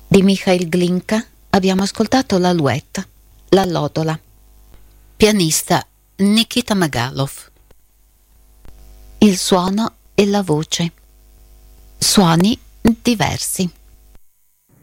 Di Mikhail Glinka abbiamo ascoltato l'Alouette, l'allodola. Pianista Nikita Magalov. Il suono e la voce. Suoni diversi.